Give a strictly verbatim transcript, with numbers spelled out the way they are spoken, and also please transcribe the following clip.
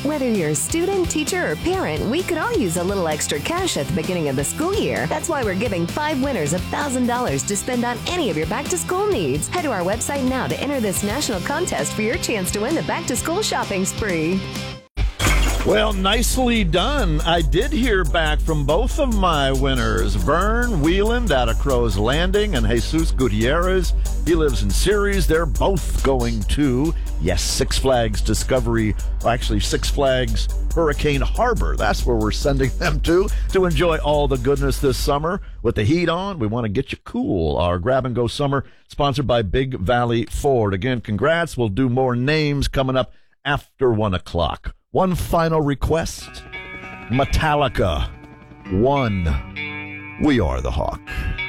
Whether you're a student, teacher, or parent, we could all use a little extra cash at the beginning of the school year. That's why we're giving five winners one thousand dollars to spend on any of your back-to-school needs. Head to our website now to enter this national contest for your chance to win the back-to-school shopping spree. Well, nicely done. I did hear back from both of my winners, Vern Wieland out of Crow's Landing and Jesus Gutierrez. He lives in Ceres. They're both going to, yes, Six Flags Discovery, actually Six Flags Hurricane Harbor. That's where we're sending them to, to enjoy all the goodness this summer. With the heat on, we want to get you cool. Our Grab and Go Summer, sponsored by Big Valley Ford. Again, congrats. We'll do more names coming up after one o'clock. One final request. Metallica. One. We Are the Hawk.